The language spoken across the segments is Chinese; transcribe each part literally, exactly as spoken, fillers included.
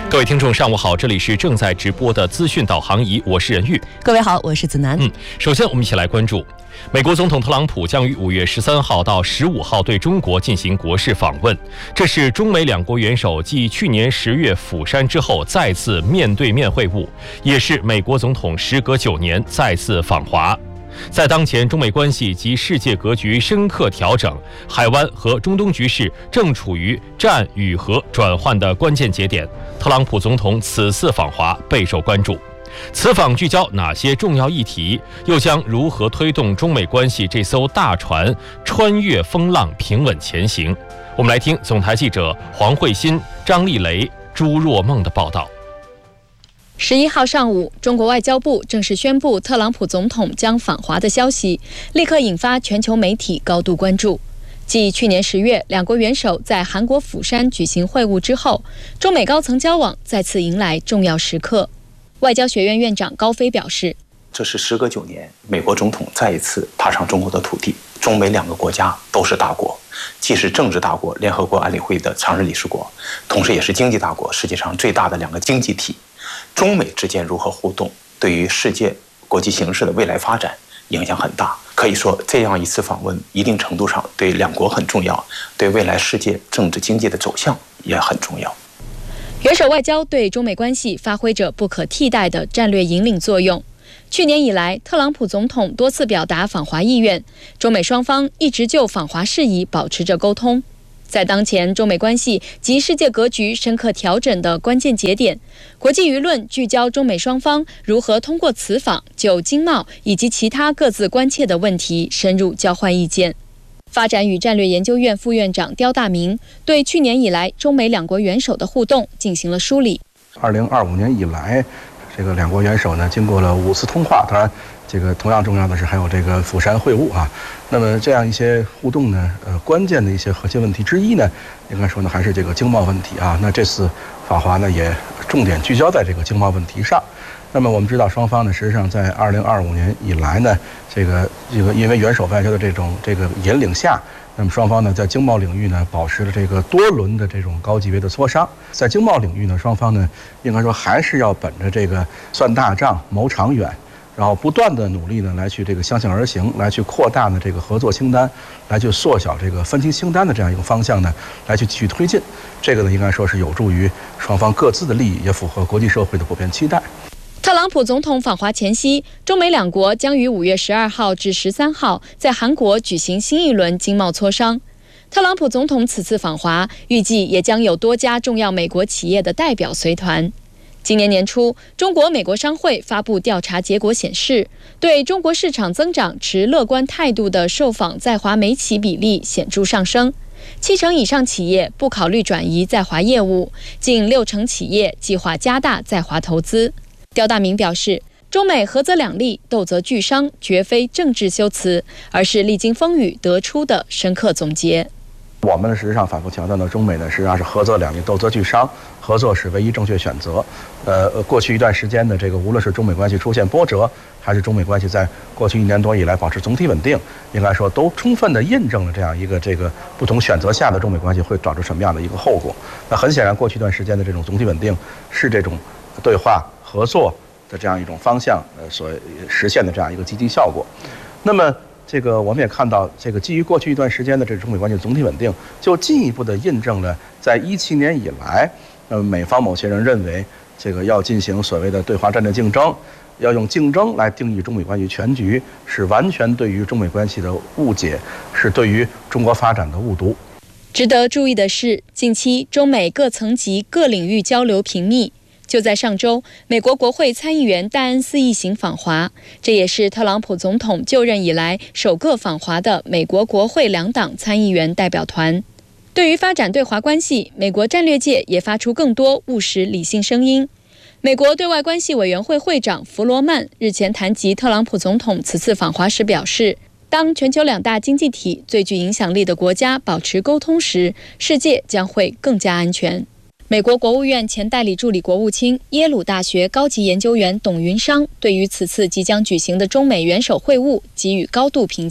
各位听众，上午好，这里是正在直播的资讯导航仪，我是任玉。 各位好，我是子楠。 嗯，首先我们一起来关注，美国总统特朗普将于五月十三号到十五号对中国进行国事访问，这是中美两国元首继去年十月釜山之后再次面对面会晤，也是美国总统时隔九年再次访华。在当前中美关系及世界格局深刻调整，海湾和中东局势正处于战与和转换的关键节点，特朗普总统此次访华备受关注。此访聚焦哪些重要议题，又将如何推动中美关系这艘大船穿越风浪平稳前行？我们来听总台记者黄慧欣、张丽雷、朱若梦的报道。 十一号上午，中国外交部正式宣布特朗普总统将访华的消息，立刻引发全球媒体高度关注。继去年十月两国元首在韩国釜山举行会晤之后，中美高层交往再次迎来重要时刻。外交学院院长高飞表示， 这是时隔九年，美国总统再一次踏上中国的土地。中美两个国家都是大国，既是政治大国、联合国安理会的常任理事国，同时也是经济大国，世界上最大的两个经济体。中美之间如何互动，对于世界国际形势的未来发展影响很大。可以说，这样一次访问，一定程度上对两国很重要，对未来世界政治经济的走向也很重要。 元首外交对中美关系发挥着不可替代的战略引领作用。去年以来，特朗普总统多次表达访华意愿，中美双方一直就访华事宜保持着沟通。在当前中美关系及世界格局深刻调整的关键节点，国际舆论聚焦中美双方如何通过此访就经贸以及其他各自关切的问题深入交换意见。发展与战略研究院副院长刁大明对去年以来中美两国元首的互动进行了梳理。 二零二五年以来，这个两国元首呢经过了五次通话，当然这个同样重要的是还有这个釜山会晤啊。那么这样一些互动呢，呃，关键的一些核心问题之一呢，应该说呢还是这个经贸问题啊。那这次访华呢也重点聚焦在这个经贸问题上。那么我们知道，双方呢实际上在二零二五年以来呢，这个这个因为元首外交的这种这个引领下，那么双方呢在经贸领域呢保持了这个多轮的这种高级别的磋商。在经贸领域呢，双方呢应该说还是要本着这个算大账、谋长远，然后不断的努力呢来去这个相向而行，来去扩大呢这个合作清单，来去缩小这个分歧清单的这样一个方向呢，来去继续推进。这个呢应该说是有助于双方各自的利益，也符合国际社会的普遍期待。 特朗普总统访华前夕，中美两国将于五月十二号至十三号在韩国举行新一轮经贸磋商。特朗普总统此次访华，预计也将有多家重要美国企业的代表随团。今年年初，中国美国商会发布调查结果显示，对中国市场增长持乐观态度的受访在华美企比例显著上升，七成以上企业不考虑转移在华业务，近六成企业计划加大在华投资。刁大明表示，中美合则两利，斗则俱伤，绝非政治修辞，而是历经风雨得出的深刻总结。 我们实际上反复强调呢，中美呢实际上是合则两利，斗则俱伤，合作是唯一正确选择。呃，过去一段时间的这个，无论是中美关系出现波折，还是中美关系在过去一年多以来保持总体稳定，应该说都充分的印证了这样一个这个不同选择下的中美关系会导致什么样的一个后果。那很显然，过去一段时间的这种总体稳定是这种对话合作的这样一种方向，呃，所实现的这样一个积极效果。那么，这个我们也看到，这个基于过去一段时间的这中美关系总体稳定，就进一步的印证了，在一七年以来，呃，美方某些人认为，这个要进行所谓的对华战略竞争，要用竞争来定义中美关系全局，是完全对于中美关系的误解，是对于中国发展的误读。 值得注意的是，近期中美各层级、各领域交流频密。就在上周，美国国会参议员戴恩斯一行访华，这也是特朗普总统就任以来首个访华的美国国会两党参议员代表团。对于发展对华关系，美国战略界也发出更多务实理性声音。美国对外关系委员会会长弗罗曼日前谈及特朗普总统此次访华时表示，当全球两大经济体最具影响力的国家保持沟通时，世界将会更加安全。美国国务院前代理助理国务卿、耶鲁大学高级研究员董云商对于此次即将举行的中美元首会晤给予高度评价。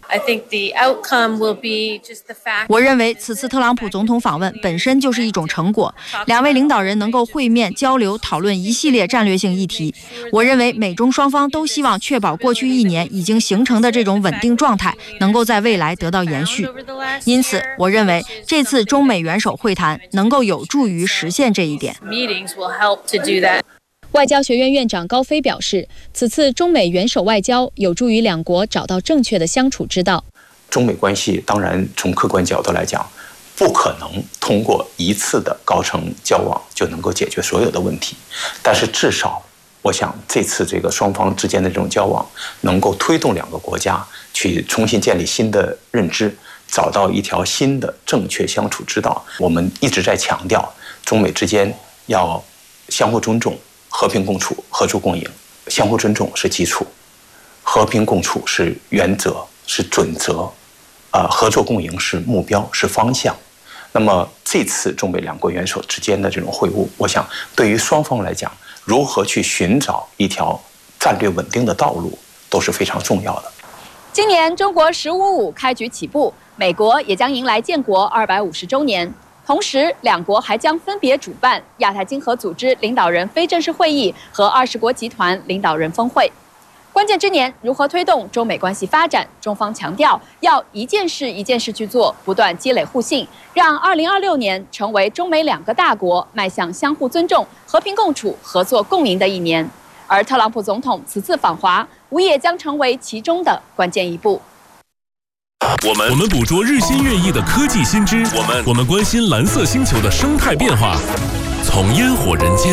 我认为此次特朗普总统访问本身就是一种成果，两位领导人能够会面交流讨论一系列战略性议题。我认为美中双方都希望确保过去一年已经形成的这种稳定状态能够在未来得到延续。因此，我认为这次中美元首会谈能够有助于实现这一点。 外交学院院长高飞表示，此次中美元首外交有助于两国找到正确的相处之道。 中美关系当然从客观角度来讲，不可能通过一次的高层交往就能够解决所有的问题，但是至少我想这次这个双方之间的这种交往能够推动两个国家去重新建立新的认知，找到一条新的正确相处之道。我们一直在强调中美之间要相互尊重，和平共处，合作共赢。相互尊重是基础，和平共处是原则，是准则，呃，合作共赢是目标，是方向。那么这次中美两国元首之间的这种会晤，我想对于双方来讲，如何去寻找一条战略稳定的道路，都是非常重要的。 今年中国“十五五”开局起步，美国也将迎来建国二百五十周年。同时，两国还将分别主办亚太经合组织领导人非正式会议和二十国集团领导人峰会。关键之年，如何推动中美关系发展？中方强调要一件事一件事去做，不断积累互信，让二零二六年成为中美两个大国迈向相互尊重、和平共处、合作共赢的一年。而特朗普总统此次访华，无疑也将成为其中的关键一步。 我们我们捕捉日新月异的科技新知，我们我们关心蓝色星球的生态变化，从烟火人间